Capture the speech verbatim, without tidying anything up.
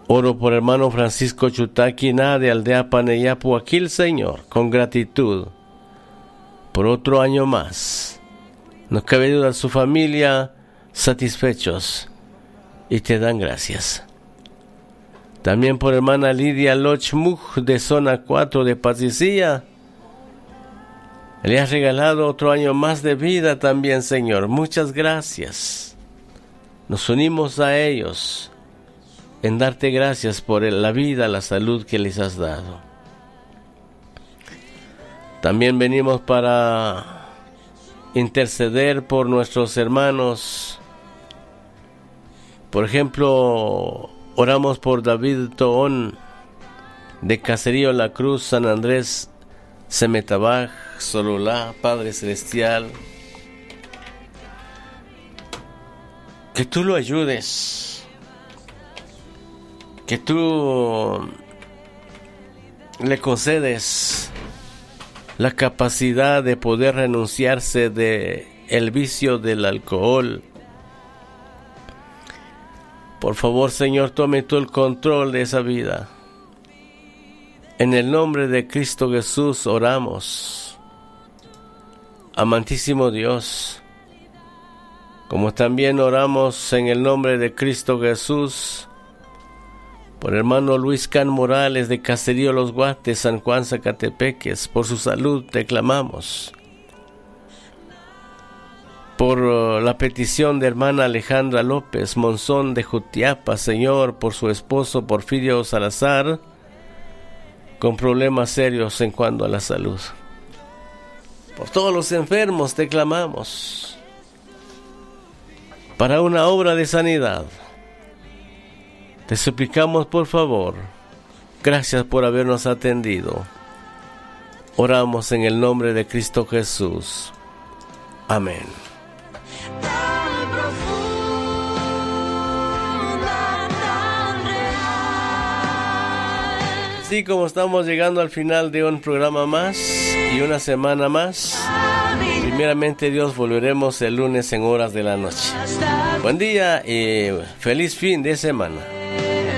Oro por hermano Francisco Chutaquina de Aldea Paneyapu, aquí el Señor, con gratitud, por otro año más. No cabe duda, su familia satisfechos y te dan gracias. También por hermana Lidia Lochmuj de zona cuatro de Patsicía. Le has regalado otro año más de vida también, Señor. Muchas gracias. Nos unimos a ellos en darte gracias por la vida, la salud que les has dado. También venimos para interceder por nuestros hermanos. Por ejemplo, oramos por David Toón de Caserío La Cruz, San Andrés, Semetabaj, Sololá, Padre Celestial. Que tú lo ayudes, que tú le concedes la capacidad de poder renunciarse de el vicio del alcohol. Por favor, Señor, tome tú el control de esa vida. En el nombre de Cristo Jesús oramos. Amantísimo Dios, como también oramos en el nombre de Cristo Jesús por hermano Luis Can Morales de Caserío Los Guates, San Juan, Zacatepeques. Por su salud te clamamos. Por la petición de hermana Alejandra López Monzón de Jutiapa, Señor, por su esposo Porfirio Salazar, con problemas serios en cuanto a la salud. Por todos los enfermos te clamamos, para una obra de sanidad. Te suplicamos, por favor, gracias por habernos atendido. Oramos en el nombre de Cristo Jesús. Amén. Así como estamos llegando al final de un programa más y una semana más, primeramente Dios, volveremos el lunes en horas de la noche. Buen día y feliz fin de semana.